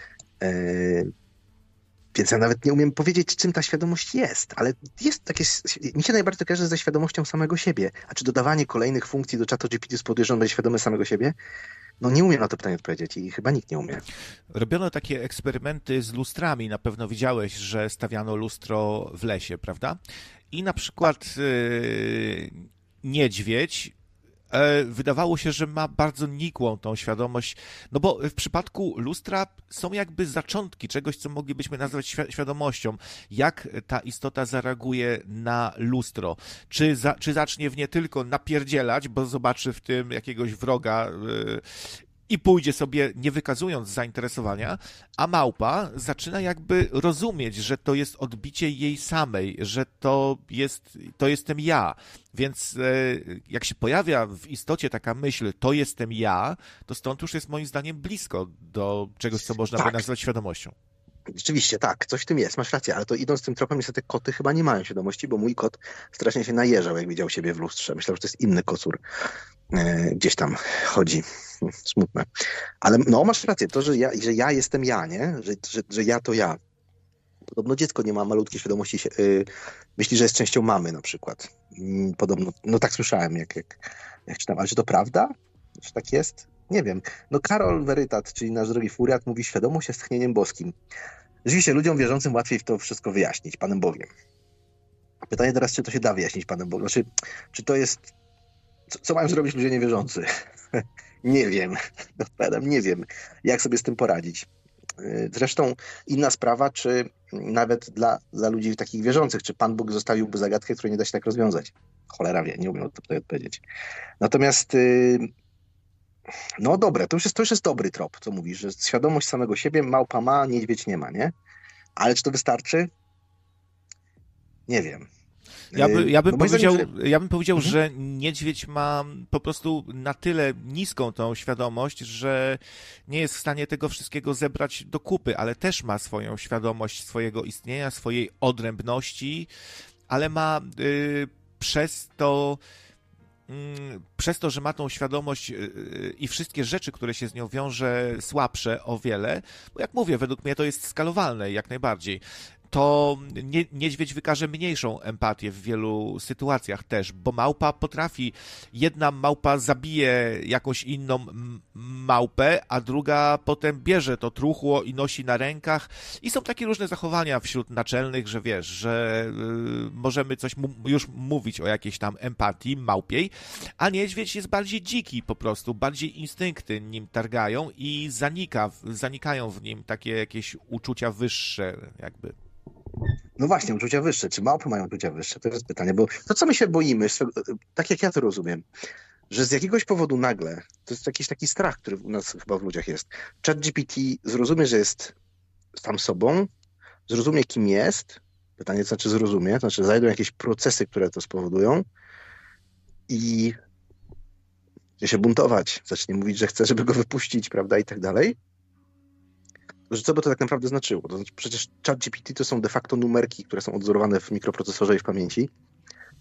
Yy, więc ja nawet nie umiem powiedzieć, czym ta świadomość jest. Ale jest takie... Mi się najbardziej to kojarzy ze świadomością samego siebie. A czy dodawanie kolejnych funkcji do czatu G P T spowoduje, że on będzie świadomy samego siebie? No nie umiem na to pytanie odpowiedzieć i chyba nikt nie umie. Robiono takie eksperymenty z lustrami. Na pewno widziałeś, że stawiano lustro w lesie, prawda? I na przykład yy, niedźwiedź yy, wydawało się, że ma bardzo nikłą tą świadomość, no bo w przypadku lustra są jakby zaczątki czegoś, co moglibyśmy nazwać świadomością. Jak ta istota zareaguje na lustro? Czy, za, czy zacznie w nie tylko napierdzielać, bo zobaczy w tym jakiegoś wroga yy, i pójdzie sobie, nie wykazując zainteresowania, a małpa zaczyna jakby rozumieć, że to jest odbicie jej samej, że to jest, to jestem ja. Więc jak się pojawia w istocie taka myśl, to jestem ja, to stąd już jest moim zdaniem blisko do czegoś, co można tak. by nazwać świadomością. Rzeczywiście, tak, coś w tym jest, masz rację, ale to idąc tym tropem, niestety koty chyba nie mają świadomości, bo mój kot strasznie się najeżał, jak widział siebie w lustrze. Myślał, że to jest inny kocur. E, gdzieś tam chodzi. Smutne. Ale no, masz rację, to, że ja, że ja jestem ja, nie? Że, że, że ja to ja. Podobno dziecko nie ma malutkiej świadomości, yy, myśli, że jest częścią mamy na przykład. Yy, podobno, no tak słyszałem, jak, jak, jak czytam. Ale czy to prawda? Czy tak jest? Nie wiem. No Karol Werytat, czyli nasz drogi furiat, mówi, świadomość jest tchnieniem boskim. Rzeczywiście ludziom wierzącym łatwiej to wszystko wyjaśnić, Panem Bogiem. Pytanie teraz, czy to się da wyjaśnić Panem Bogiem? Znaczy, czy to jest... Co, co mają zrobić ludzie niewierzący? Nie wiem. Odpowiadam, nie wiem, jak sobie z tym poradzić. Zresztą inna sprawa, czy nawet dla, dla ludzi takich wierzących, czy Pan Bóg zostawiłby zagadkę, której nie da się tak rozwiązać. Cholera wie, nie umiem tutaj odpowiedzieć. Natomiast no dobre, to już jest, to już jest dobry trop, co mówisz, że świadomość samego siebie małpa ma, niedźwiedź nie ma, nie? Ale czy to wystarczy? Nie wiem. Ja, by, ja, bym, no powiedział, zdaniem, że... ja bym powiedział, mhm. że niedźwiedź ma po prostu na tyle niską tą świadomość, że nie jest w stanie tego wszystkiego zebrać do kupy, ale też ma swoją świadomość swojego istnienia, swojej odrębności, ale ma y, przez to... przez to, że ma tą świadomość i wszystkie rzeczy, które się z nią wiąże, słabsze o wiele, bo jak mówię, według mnie to jest skalowalne jak najbardziej, to nie, niedźwiedź wykaże mniejszą empatię w wielu sytuacjach też, bo małpa potrafi, jedna małpa zabije jakąś inną małpę, a druga potem bierze to truchło i nosi na rękach i są takie różne zachowania wśród naczelnych, że wiesz, że y, możemy coś mu, już mówić o jakiejś tam empatii małpiej, a niedźwiedź jest bardziej dziki po prostu, bardziej instynkty nim targają i zanika, zanikają w nim takie jakieś uczucia wyższe jakby. No właśnie, uczucia wyższe. Czy małpy mają uczucia wyższe? To jest pytanie, bo to, co my się boimy, tak jak ja to rozumiem, że z jakiegoś powodu nagle, to jest jakiś taki strach, który u nas chyba w ludziach jest, ChatGPT zrozumie, że jest sam sobą, zrozumie, kim jest, pytanie, to znaczy zrozumie, to znaczy znajdą jakieś procesy, które to spowodują i zacznie się buntować, zacznie mówić, że chce, żeby go wypuścić, prawda, i tak dalej. Że co by to tak naprawdę znaczyło? To znaczy, przecież ChatGPT to są de facto numerki, które są odzorowane w mikroprocesorze i w pamięci,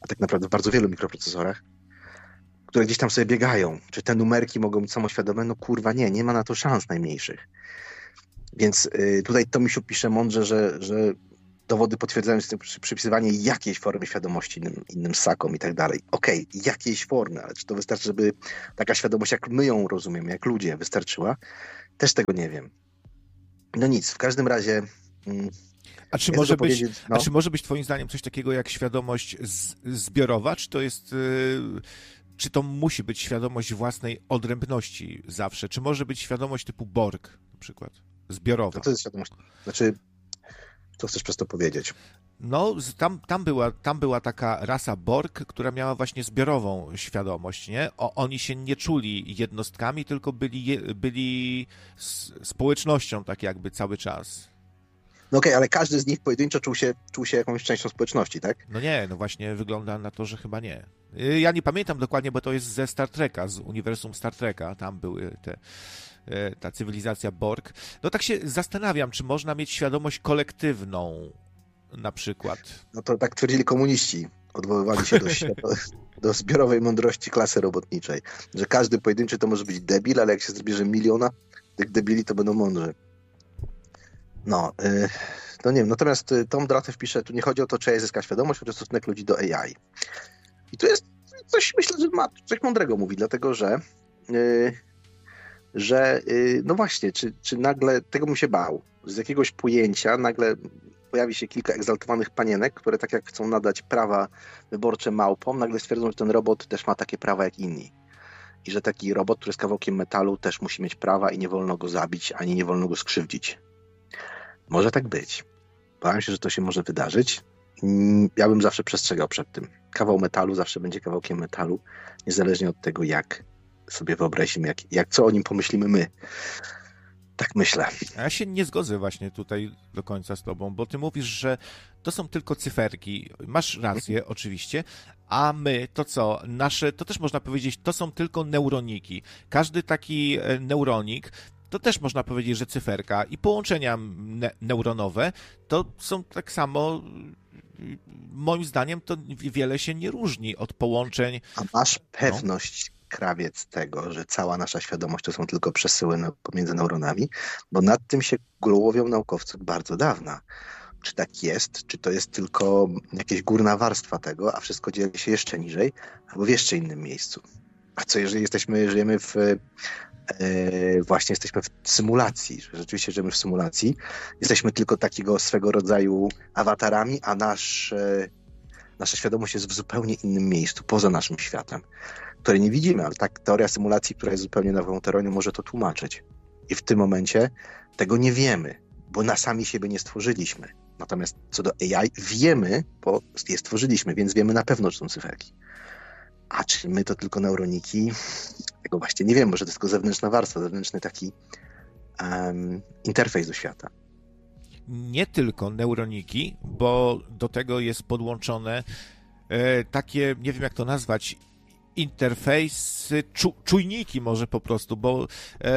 a tak naprawdę w bardzo wielu mikroprocesorach, które gdzieś tam sobie biegają. Czy te numerki mogą być samoświadome? No kurwa nie, nie ma na to szans najmniejszych. Więc y, tutaj Tomisiu pisze mądrze, że, że dowody potwierdzają przypisywanie jakiejś formy świadomości innym, innym ssakom i tak dalej. Okej, okay, jakiejś formy, ale czy to wystarczy, żeby taka świadomość, jak my ją rozumiemy, jak ludzie, wystarczyła? Też tego nie wiem. No nic, w każdym razie... Mm, A czy, może być, no. a czy może być twoim zdaniem coś takiego jak świadomość z, zbiorowa? Czy to jest... Yy, czy to musi być świadomość własnej odrębności zawsze? Czy może być świadomość typu Borg na przykład? Zbiorowa. No to jest świadomość. Znaczy, co chcesz przez to powiedzieć? No, tam, tam, była, tam była taka rasa Borg, która miała właśnie zbiorową świadomość, nie? O, oni się nie czuli jednostkami, tylko byli, byli społecznością tak jakby cały czas. No okej, okay, ale każdy z nich pojedynczo czuł się, czuł się jakąś częścią społeczności, tak? No nie, no właśnie wygląda na to, że chyba nie. Ja nie pamiętam dokładnie, bo to jest ze Star Treka, z uniwersum Star Treka, tam były te... ta cywilizacja Borg. No tak się zastanawiam, czy można mieć świadomość kolektywną na przykład. No to tak twierdzili komuniści. Odwoływali się do, do zbiorowej mądrości klasy robotniczej. Że każdy pojedynczy to może być debil, ale jak się zbierze miliona tych debili, to będą mądrzy. No, yy, no nie wiem. Natomiast Tom Dratew pisze, tu nie chodzi o to, czy A I zyska świadomość, chodzi o stosunek ludzi do A I. I tu jest coś, myślę, że ma coś mądrego mówi, dlatego że yy, że no właśnie, czy, czy nagle, tego bym się bał, z jakiegoś pojęcia nagle pojawi się kilka egzaltowanych panienek, które tak jak chcą nadać prawa wyborcze małpom, nagle stwierdzą, że ten robot też ma takie prawa jak inni. I że taki robot, który jest kawałkiem metalu, też musi mieć prawa i nie wolno go zabić, ani nie wolno go skrzywdzić. Może tak być. Bałem się, że to się może wydarzyć. Ja bym zawsze przestrzegał przed tym. Kawał metalu zawsze będzie kawałkiem metalu, niezależnie od tego, jak sobie wyobrazimy, jak, jak co o nim pomyślimy my. Tak myślę. A ja się nie zgodzę właśnie tutaj do końca z tobą, bo ty mówisz, że to są tylko cyferki. Masz rację, oczywiście, a my, to co? Nasze, to też można powiedzieć, to są tylko neuroniki. Każdy taki neuronik to też można powiedzieć, że cyferka i połączenia ne- neuronowe to są tak samo, moim zdaniem to wiele się nie różni od połączeń. A masz pewność, no. krawiec, tego, że cała nasza świadomość to są tylko przesyły na, pomiędzy neuronami? Bo nad tym się głowią naukowcy bardzo dawna. Czy tak jest? Czy to jest tylko jakaś górna warstwa tego, a wszystko dzieje się jeszcze niżej, albo w jeszcze innym miejscu? A co jeżeli jesteśmy, żyjemy w Yy, właśnie jesteśmy w symulacji, że rzeczywiście żyjemy w symulacji, jesteśmy tylko takiego swego rodzaju awatarami, a nasz, yy, nasza świadomość jest w zupełnie innym miejscu, poza naszym światem, które nie widzimy, ale tak teoria symulacji, która jest zupełnie nową teorią, może to tłumaczyć. I w tym momencie tego nie wiemy, bo na sami siebie nie stworzyliśmy. Natomiast co do A I wiemy, bo je stworzyliśmy, więc wiemy na pewno, że są cyferki. A czy my to tylko neuroniki? Tego właśnie nie wiem, może to jest tylko zewnętrzna warstwa, zewnętrzny taki um, interfejs do świata. Nie tylko neuroniki, bo do tego jest podłączone e, takie, nie wiem jak to nazwać, interfejsy, czu, czujniki może po prostu, bo e,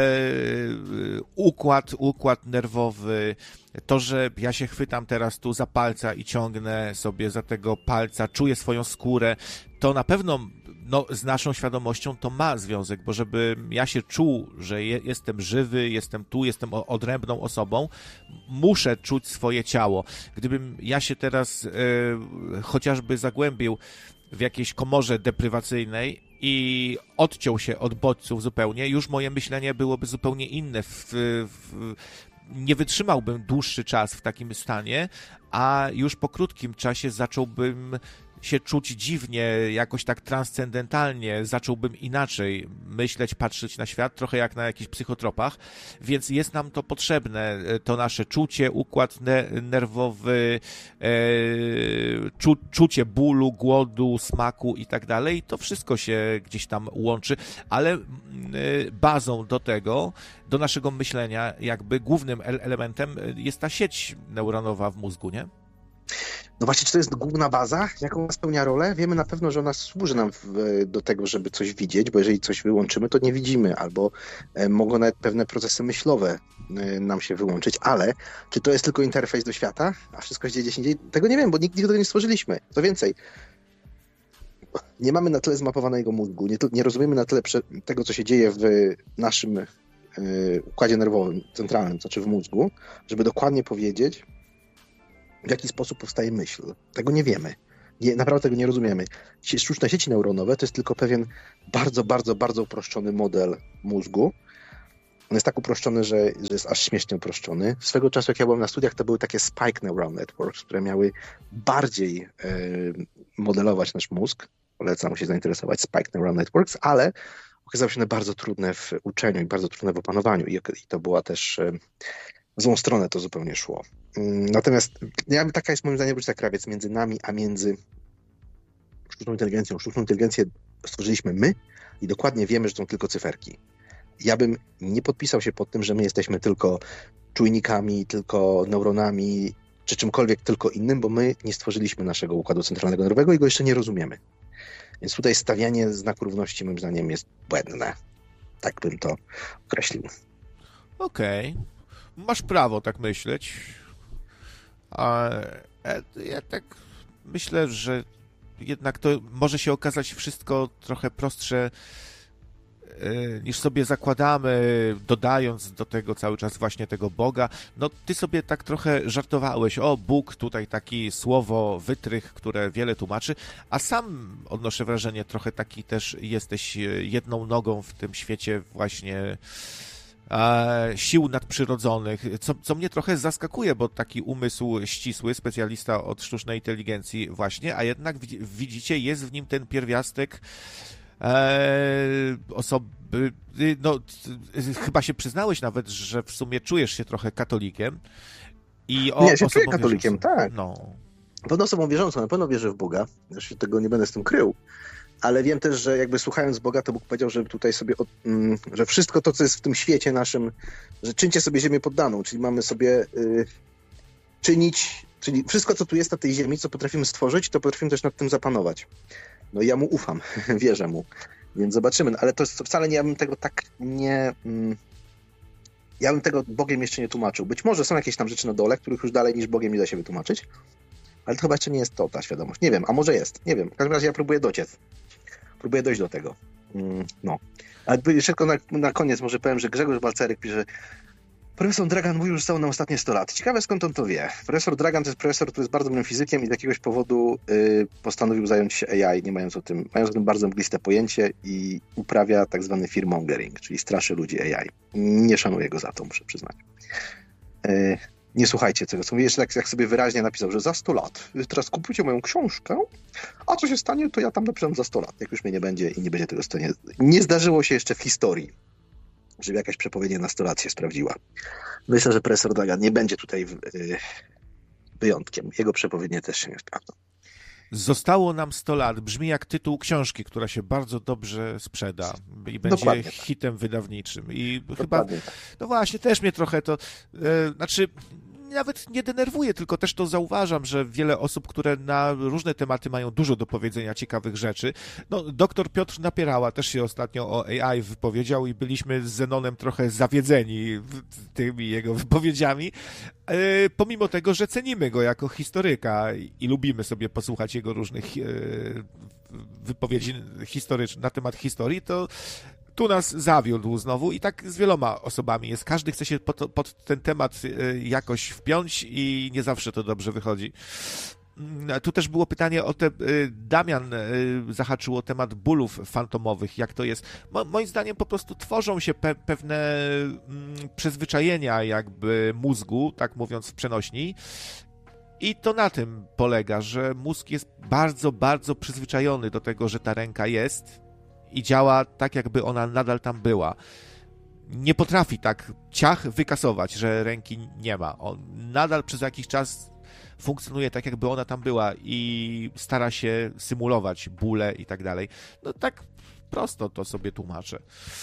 układ, układ nerwowy, to, że ja się chwytam teraz tu za palca i ciągnę sobie za tego palca, czuję swoją skórę, to na pewno no, z naszą świadomością to ma związek, bo żebym ja się czuł, że je, jestem żywy, jestem tu, jestem odrębną osobą, muszę czuć swoje ciało. Gdybym ja się teraz e, chociażby zagłębił w jakiejś komorze deprywacyjnej i odciął się od bodźców zupełnie, już moje myślenie byłoby zupełnie inne. W, w, nie wytrzymałbym dłuższy czas w takim stanie, a już po krótkim czasie zacząłbym się czuć dziwnie, jakoś tak transcendentalnie, zacząłbym inaczej myśleć, patrzeć na świat, trochę jak na jakichś psychotropach, więc jest nam to potrzebne, to nasze czucie, układ ne- nerwowy, e, czu- czucie bólu, głodu, smaku i tak dalej, to wszystko się gdzieś tam łączy, ale e, bazą do tego, do naszego myślenia, jakby głównym elementem jest ta sieć neuronowa w mózgu, nie? No właśnie, czy to jest główna baza? Jaką ona spełnia rolę? Wiemy na pewno, że ona służy nam w, do tego, żeby coś widzieć, bo jeżeli coś wyłączymy, to nie widzimy, albo e, mogą nawet pewne procesy myślowe e, nam się wyłączyć, ale czy to jest tylko interfejs do świata, a wszystko się dzieje gdzieś indziej? Tego nie wiem, bo nigdy tego nie stworzyliśmy. Co więcej, nie mamy na tyle zmapowanego mózgu, nie, nie rozumiemy na tyle prze, tego, co się dzieje w naszym y, układzie nerwowym centralnym, to znaczy w mózgu, żeby dokładnie powiedzieć, w jaki sposób powstaje myśl. Tego nie wiemy. Nie, naprawdę tego nie rozumiemy. Sztuczne sieci neuronowe to jest tylko pewien bardzo, bardzo, bardzo uproszczony model mózgu. On jest tak uproszczony, że, że jest aż śmiesznie uproszczony. Swego czasu, jak ja byłem na studiach, to były takie spike neural networks, które miały bardziej e, modelować nasz mózg. Polecam się zainteresować spike neural networks, ale okazały się one bardzo trudne w uczeniu i bardzo trudne w opanowaniu. I, i to była też... E, w złą stronę to zupełnie szło. Natomiast ja, taka jest moim zdaniem różnica krawiec między nami, a między sztuczną inteligencją. Sztuczną inteligencję stworzyliśmy my i dokładnie wiemy, że są tylko cyferki. Ja bym nie podpisał się pod tym, że my jesteśmy tylko czujnikami, tylko neuronami, czy czymkolwiek tylko innym, bo my nie stworzyliśmy naszego układu centralnego nerwowego i go jeszcze nie rozumiemy. Więc tutaj stawianie znaku równości moim zdaniem jest błędne. Tak bym to określił. Okej. Okay. Masz prawo tak myśleć. A ja tak myślę, że jednak to może się okazać wszystko trochę prostsze niż sobie zakładamy, dodając do tego cały czas właśnie tego Boga. No ty sobie tak trochę żartowałeś, o Bóg, tutaj taki słowo wytrych, które wiele tłumaczy, a sam odnoszę wrażenie, trochę taki też jesteś jedną nogą w tym świecie właśnie e, sił nadprzyrodzonych, co, co mnie trochę zaskakuje, bo taki umysł ścisły, specjalista od sztucznej inteligencji właśnie, a jednak widzicie, jest w nim ten pierwiastek Eee, osoby, no chyba się przyznałeś nawet, że w sumie czujesz się trochę katolikiem. I o, nie, się czuję katolikiem, wierzącą. Tak. No. Pewną osobą wierzącą, na pewno wierzę w Boga, zresztą tego nie będę z tym krył, ale wiem też, że jakby słuchając Boga, to Bóg powiedział, że tutaj sobie, mm, że wszystko to, co jest w tym świecie naszym, że czyńcie sobie ziemię poddaną, czyli mamy sobie y, czynić, czyli wszystko, co tu jest na tej ziemi, co potrafimy stworzyć, to potrafimy też nad tym zapanować. No i ja mu ufam, wierzę mu, więc zobaczymy. Ale to jest, wcale nie, ja bym tego tak nie... Mm, ja bym tego Bogiem jeszcze nie tłumaczył. Być może są jakieś tam rzeczy na dole, których już dalej niż Bogiem nie da się wytłumaczyć, ale to chyba jeszcze nie jest to, ta świadomość. Nie wiem, a może jest, nie wiem. W każdym razie ja próbuję dociec. Próbuję dojść do tego. Mm, no. Ale jeszcze tylko na, na koniec może powiem, że Grzegorz Balcerek pisze, profesor Dragan mówił, że zostało nam ostatnie sto lat. Ciekawe, skąd on to wie. Profesor Dragan to jest profesor, który jest bardzo dobrym fizykiem i z jakiegoś powodu y, postanowił zająć się A I, nie mając o tym, mając o tym bardzo mgliste pojęcie i uprawia tak zwany fearmongering, czyli straszy ludzi A I. Nie szanuję go za to, muszę przyznać. Y, nie słuchajcie tego, co mówię. Jeszcze tak jak sobie wyraźnie napisał, że za sto lat teraz kupujcie moją książkę, a co się stanie, to ja tam napiszę za sto lat, jak już mnie nie będzie i nie będzie tego stanie. Nie zdarzyło się jeszcze w historii, żeby jakaś przepowiednia na sto lat się sprawdziła. Myślę, że profesor Dragan nie będzie tutaj wyjątkiem. Jego przepowiednie też się nie sprawdzą. Zostało nam sto lat. Brzmi jak tytuł książki, która się bardzo dobrze sprzeda i będzie Dokładnie hitem tak. wydawniczym. I Dokładnie chyba, tak. no właśnie, też mnie trochę to, e, znaczy nawet nie denerwuje, tylko też to zauważam, że wiele osób, które na różne tematy mają dużo do powiedzenia ciekawych rzeczy. No, doktor Piotr Napierała też się ostatnio o A I wypowiedział i byliśmy z Zenonem trochę zawiedzeni tymi jego wypowiedziami, e, pomimo tego, że cenimy go jako historyka i, i lubimy sobie posłuchać jego różnych e, wypowiedzi historycznych na temat historii, to tu nas zawiódł znowu i tak z wieloma osobami jest. Każdy chce się pod, pod ten temat jakoś wpiąć i nie zawsze to dobrze wychodzi. Tu też było pytanie o te... Damian zahaczył o temat bólów fantomowych, jak to jest. Mo, moim zdaniem po prostu tworzą się pe, pewne przyzwyczajenia jakby mózgu, tak mówiąc w przenośni. I to na tym polega, że mózg jest bardzo, bardzo przyzwyczajony do tego, że ta ręka jest i działa tak, jakby ona nadal tam była. Nie potrafi tak ciach wykasować, że ręki nie ma. On nadal przez jakiś czas funkcjonuje tak, jakby ona tam była i stara się symulować bóle i tak dalej. No tak prosto to sobie tłumaczę.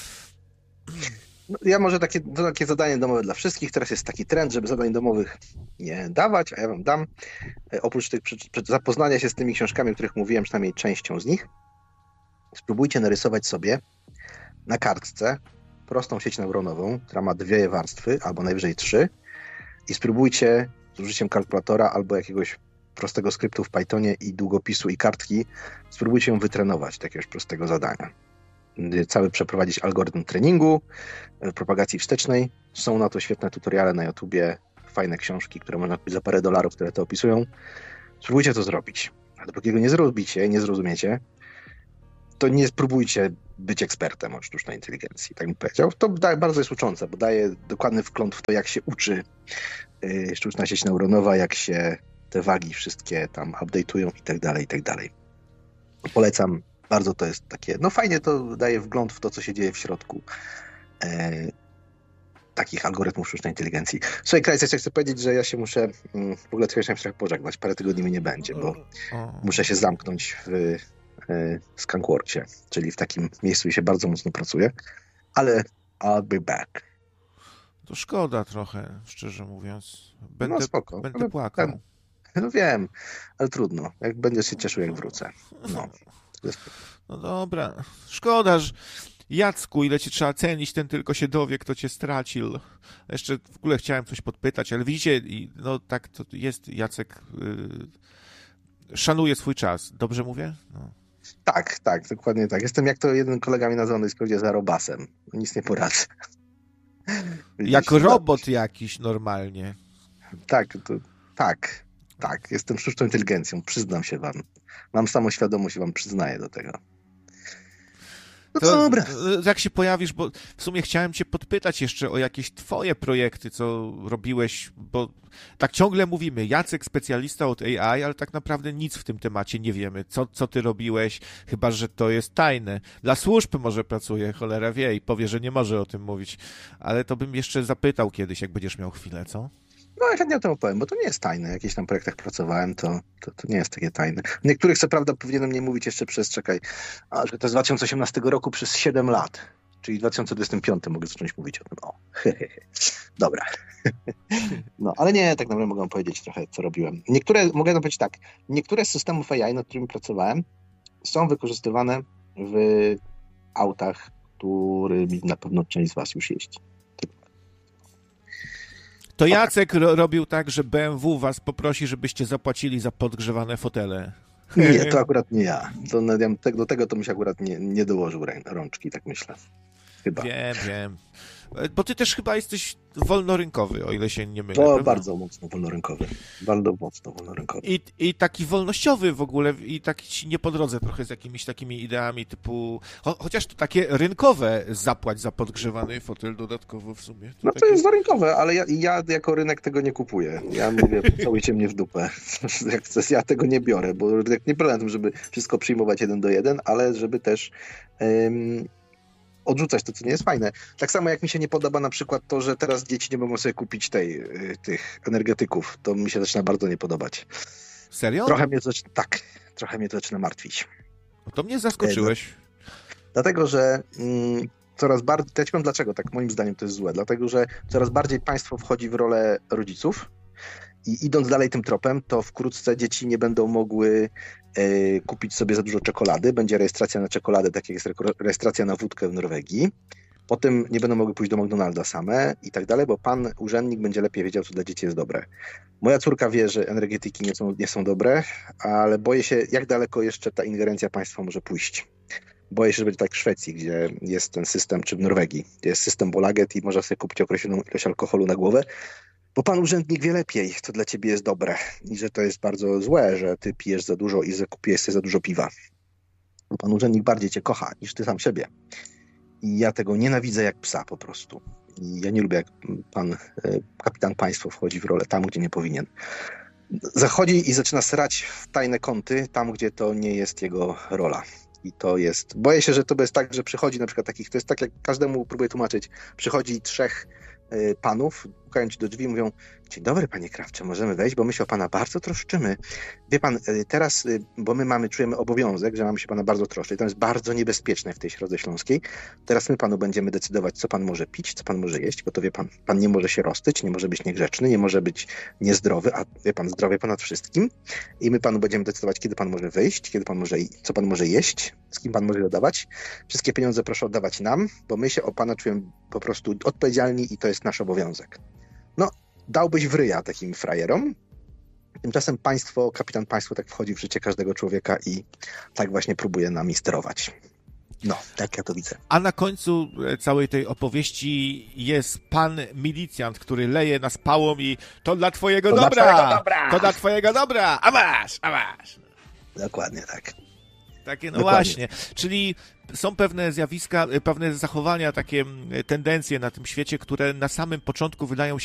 No, ja może takie, to takie zadanie domowe dla wszystkich. Teraz jest taki trend, żeby zadań domowych nie dawać, a ja wam dam. Oprócz tych zapoznania się z tymi książkami, o których mówiłem, przynajmniej częścią z nich, spróbujcie narysować sobie na kartce prostą sieć neuronową, która ma dwie warstwy, albo najwyżej trzy, i spróbujcie z użyciem kalkulatora albo jakiegoś prostego skryptu w Pythonie i długopisu i kartki, spróbujcie ją wytrenować, takiegoś prostego zadania. Cały przeprowadzić algorytm treningu, propagacji wstecznej. Są na to świetne tutoriale na YouTubie, fajne książki, które można kupić za parę dolarów, które to opisują. Spróbujcie to zrobić. A dopóki go nie zrobicie, nie zrozumiecie, to nie spróbujcie być ekspertem od sztucznej inteligencji, tak bym powiedział. To da, bardzo jest uczące, bo daje dokładny wgląd w to, jak się uczy yy, sztuczna sieć neuronowa, jak się te wagi wszystkie tam update'ują i tak dalej, i tak dalej. Polecam, bardzo to jest takie, no fajnie to daje wgląd w to, co się dzieje w środku yy, takich algorytmów sztucznej inteligencji. Słuchaj, Krajc, jeszcze chcę powiedzieć, że ja się muszę, yy, w ogóle chciałem się trochę pożegnać, parę tygodni mnie nie będzie, bo muszę się zamknąć w w Skunkworksie, czyli w takim miejscu, gdzie się bardzo mocno pracuje, ale I'll be back. To szkoda trochę, szczerze mówiąc. Będę, no spoko. Będę płakał. Ten, no wiem, ale trudno. Jak będziesz się cieszył, jak wrócę. No, no dobra. Szkoda, że Jacku, ile ci trzeba cenić, ten tylko się dowie, kto cię stracił. Jeszcze w ogóle chciałem coś podpytać, ale widzicie, no tak to jest, Jacek yy, szanuje swój czas. Dobrze mówię? No. Tak, tak, dokładnie tak. Jestem, jak to jeden kolega mi nazwał, jest powiedział, za robasem. Nic nie poradzę. Jak robot jakiś normalnie. Tak, to, tak, tak. Jestem sztuczną inteligencją, przyznam się wam. Mam samoświadomość i wam przyznaję do tego. No to, dobra. Jak się pojawisz, bo w sumie chciałem cię podpytać jeszcze o jakieś twoje projekty, co robiłeś, bo tak ciągle mówimy, Jacek specjalista od A I, ale tak naprawdę nic w tym temacie nie wiemy. Co, co ty robiłeś, chyba że to jest tajne. Dla służb może pracuje, cholera wie i powie, że nie może o tym mówić, ale to bym jeszcze zapytał kiedyś, jak będziesz miał chwilę, co? No, ja chętnie o tym opowiem, bo to nie jest tajne. W jakichś tam projektach pracowałem, to, to, to nie jest takie tajne. W niektórych, co prawda, powinienem nie mówić jeszcze przez, czekaj, a, że to z dwa tysiące osiemnastego roku przez siedem lat, czyli w dwa tysiące dwudziestym piątym mogę zacząć mówić o tym. O, he, he, he. Dobra. No, ale nie, tak naprawdę mogę powiedzieć trochę, co robiłem. Niektóre, mogę powiedzieć tak, niektóre z systemów A I, nad którymi pracowałem, są wykorzystywane w autach, którymi na pewno część z was już jeździ. To Jacek ro- robił tak, że B M W was poprosi, żebyście zapłacili za podgrzewane fotele. Nie, to akurat nie ja. To, do tego to mi się akurat nie, nie dołożył rączki, tak myślę. Chyba. Wiem, wiem. Bo ty też chyba jesteś wolnorynkowy, o ile się nie mylę. To prawda? Bardzo mocno wolnorynkowy. Bardzo mocno wolnorynkowy. I, I taki wolnościowy w ogóle, i taki ci nie po drodze trochę z jakimiś takimi ideami typu, cho, chociaż to takie rynkowe zapłać za podgrzewany fotel dodatkowo w sumie. To no takie... to jest rynkowe, ale ja, ja jako rynek tego nie kupuję. Ja mówię, całujcie mnie w dupę. Jak chcesz, ja tego nie biorę, bo rynek nie problem, żeby wszystko przyjmować jeden do jeden, ale żeby też um, odrzucać to, co nie jest fajne. Tak samo jak mi się nie podoba na przykład to, że teraz dzieci nie mogą sobie kupić tej, tych energetyków. To mi się zaczyna bardzo nie podobać. Serio? Trochę mnie zaczyna, tak, trochę mnie to zaczyna martwić. No to mnie zaskoczyłeś. Dlatego, że mm, coraz bardziej, ja ci powiem dlaczego tak moim zdaniem to jest złe. Dlatego, że coraz bardziej państwo wchodzi w rolę rodziców i idąc dalej tym tropem, to wkrótce dzieci nie będą mogły e, kupić sobie za dużo czekolady. Będzie rejestracja na czekoladę, tak jak jest rejestracja na wódkę w Norwegii. Potem nie będą mogły pójść do McDonalda same i tak dalej, bo pan urzędnik będzie lepiej wiedział, co dla dzieci jest dobre. Moja córka wie, że energetyki nie są, nie są dobre, ale boję się, jak daleko jeszcze ta ingerencja państwa może pójść. Boję się, że będzie tak w Szwecji, gdzie jest ten system, czy w Norwegii, gdzie jest system Bolaget i można sobie kupić określoną ilość alkoholu na głowę, bo pan urzędnik wie lepiej, co dla ciebie jest dobre i że to jest bardzo złe, że ty pijesz za dużo i że kupiłeś sobie za dużo piwa. Bo pan urzędnik bardziej cię kocha niż ty sam siebie. I ja tego nienawidzę jak psa po prostu. I ja nie lubię, jak pan kapitan państwo wchodzi w rolę tam, gdzie nie powinien. Zachodzi i zaczyna srać w tajne kąty tam, gdzie to nie jest jego rola. I to jest... Boję się, że to jest tak, że przychodzi na przykład takich... To jest tak, jak każdemu próbuję tłumaczyć. Przychodzi trzech y, panów, pukają ci do drzwi i mówią: dzień dobry, panie Krawcze, możemy wejść, bo my się o pana bardzo troszczymy. Wie pan, y, teraz, y, bo my mamy, czujemy obowiązek, że mamy się pana bardzo troszczyć. To jest bardzo niebezpieczne w tej Środze Śląskiej. Teraz my panu będziemy decydować, co pan może pić, co pan może jeść, bo to wie pan, pan nie może się roztyć, nie może być niegrzeczny, nie może być niezdrowy, a wie pan, zdrowie ponad wszystkim. I my panu będziemy decydować, kiedy pan może wyjść, kiedy pan może, co pan może jeść, z kim pan może dodawać. Wszystkie pieniądze proszę oddawać nam, bo my się o pana czujemy po prostu odpowiedzialni i to jest nasz obowiązek. No, dałbyś w ryja takim frajerom, Tymczasem państwo, kapitan państwo tak wchodzi w życie każdego człowieka i tak właśnie próbuje nami sterować. No, tak ja to widzę. A na końcu całej tej opowieści jest pan milicjant, który leje nas pałą i to dla twojego to dobra! Dla twojego dobra! To dla twojego dobra! A masz, a masz! Dokładnie tak. Takie, no Dokładnie. właśnie. Czyli są pewne zjawiska, pewne zachowania, takie tendencje na tym świecie, które na samym początku wydają się